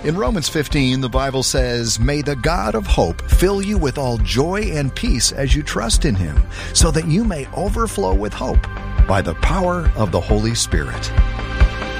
In Romans 15, the Bible says, "May the God of hope fill you with all joy and peace as you trust in Him, so that you may overflow with hope by the power of the Holy Spirit."